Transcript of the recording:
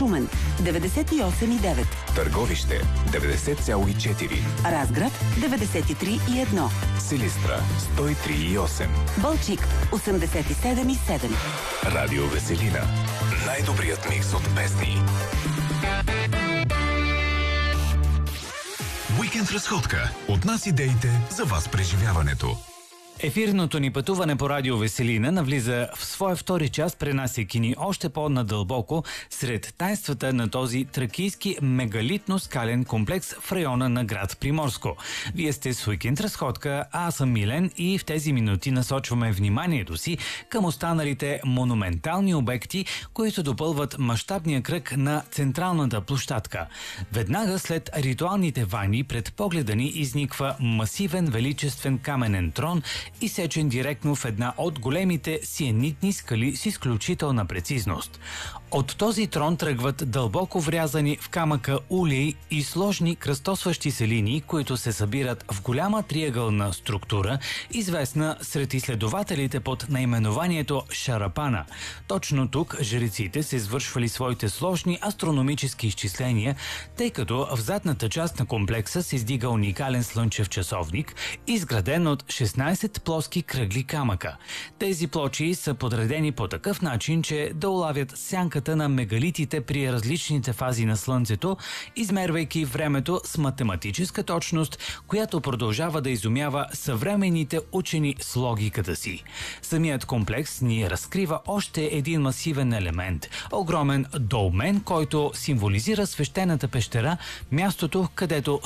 Шумен 98,9, Търговище 90,4, Разград 93,1, Силистра 103,8, Балчик 87,7. Радио Веселина. Най-добрият микс от песни. Уикенд разходка. От нас идеите за вас преживяването. Ефирното ни пътуване по радио Веселина навлиза в своя втори час, пренасяйки ни още по-надълбоко сред тайнствата на този тракийски мегалитно-скален комплекс в района на град Приморско. Вие сте с Уикенд разходка, а аз съм Милен и в тези минути насочваме вниманието си към останалите монументални обекти, които допълват мащабния кръг на централната площадка. Веднага след ритуалните вани пред погледа ни изниква масивен величествен каменен трон, изсечен директно в една от големите сиенитни скали с изключителна прецизност. От този трон тръгват дълбоко врязани в камъка улеи и сложни кръстосващи се линии, които се събират в голяма триъгълна структура, известна сред изследователите под наименованието Шарапана. Точно тук жреците са извършвали своите сложни астрономически изчисления, тъй като в задната част на комплекса се издига уникален слънчев часовник, изграден от 16 плоски кръгли камъка. Тези плочи са подредени по такъв начин, че да улавят сянката на мегалитите при различните фази на Слънцето, измервайки времето с математическа точност, която продължава да изумява съвременните учени с логиката си. Самият комплекс ни разкрива още един масивен елемент – огромен долмен, който символизира свещената пещера, мястото, където